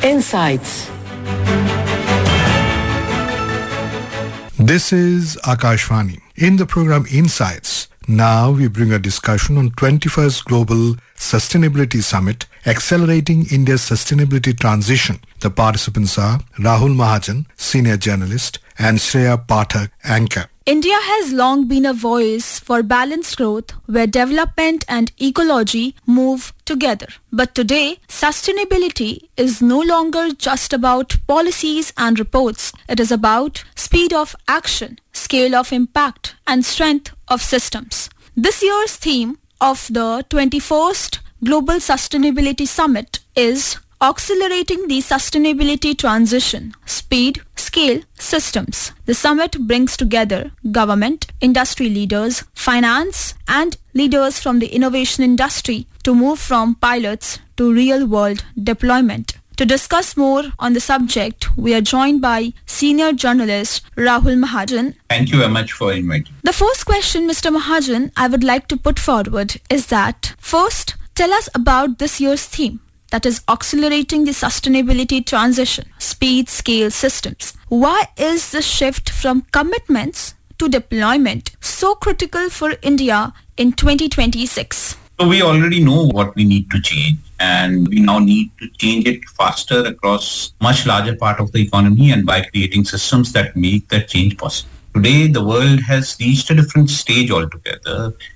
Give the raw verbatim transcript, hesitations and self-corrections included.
Insights. This is Akashvani. In the program Insights, now we bring a discussion on twenty-first Global Sustainability Summit, Accelerating India's Sustainability Transition. The participants are Rahul Mahajan, Senior Journalist, and Shreya Pathak, Anchor. India has long been a voice for balanced growth where development and ecology move together. But today, sustainability is no longer just about policies and reports. It is about speed of action, scale of impact, and strength of systems. This year's theme of the twenty-first Global Sustainability Summit is Accelerating the Sustainability Transition, Speed, Scale, Systems. The summit brings together government, industry leaders, finance, and leaders from the innovation industry to move from pilots to real-world deployment. To discuss more on the subject, we are joined by senior journalist Rahul Mahajan. Thank you very much for inviting. The first question, Mister Mahajan, I would like to put forward is that, first, tell us about this year's theme. That is accelerating the sustainability transition, speed, scale, systems. Why is the shift from commitments to deployment so critical for India in twenty twenty-six? So we already know what we need to change, and we now need to change it faster across much larger part of the economy and by creating systems that make that change possible. Today, the world has reached a different stage altogether.